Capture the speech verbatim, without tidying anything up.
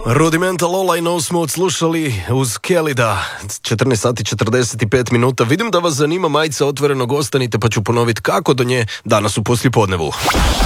Rudimental All I Know smo odslušali uz Kelida, četrnaest sati četrdeset pet minuta. Vidim da vas zanima majica Otvorenog, ostanite pa ću ponoviti kako do nje danas u poslijepodnevu.